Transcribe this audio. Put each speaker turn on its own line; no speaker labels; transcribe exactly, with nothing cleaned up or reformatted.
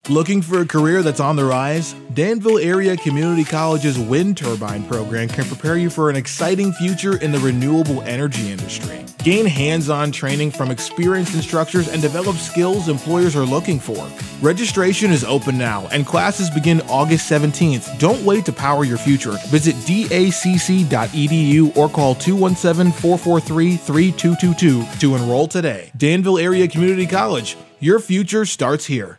Looking for a career that's on the rise? Danville Area Community College's wind turbine program can prepare you for an exciting future in the renewable energy industry. Gain hands-on training from experienced instructors and develop skills employers are looking for. Registration is open now and classes begin August seventeenth. Don't wait to power your future. Visit D A C C dot E D U or call two one seven, four four three, three two two two to enroll today. Danville Area Community College. Your future starts here.